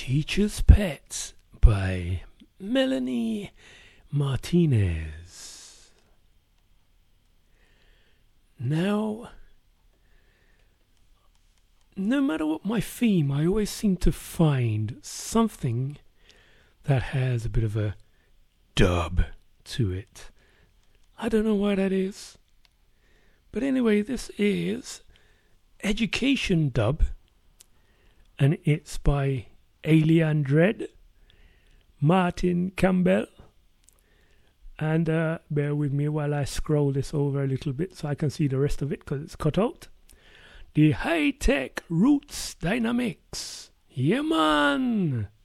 Teacher's Pet by Melanie Martinez. Now, no matter what my theme, I always seem to find something that has a bit of a dub to it. I don't know why that is. But anyway, this is Education Dub, and it's by Alien Dread, Martin Campbell, and bear with me while I scroll this over a little bit so I can see the rest of it because it's cut out. The High Tech Roots Dynamics. Yeah, man!